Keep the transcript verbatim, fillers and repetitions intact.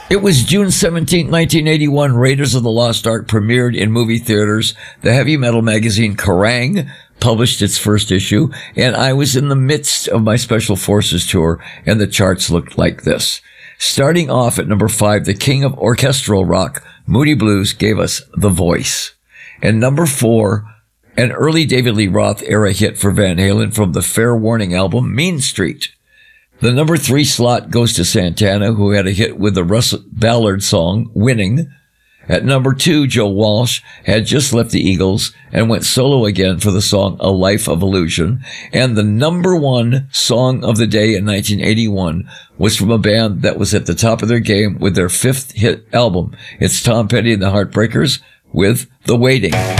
It was June seventeenth, nineteen eighty-one. Raiders of the Lost Ark premiered in movie theaters. The heavy metal magazine Kerrang! Published its first issue, and I was in the midst of my Special Forces tour, and the charts looked like this. Starting off at number five, the king of orchestral rock, Moody Blues, gave us The Voice. And number four, an early David Lee Roth era hit for Van Halen from the Fair Warning album, Mean Street. The number three slot goes to Santana, who had a hit with the Russ Ballard song, Winning. At number two, Joe Walsh had just left the Eagles and went solo again for the song A Life of Illusion. And the number one song of the day in nineteen eighty-one was from a band that was at the top of their game with their fifth hit album. It's Tom Petty and the Heartbreakers with The Waiting.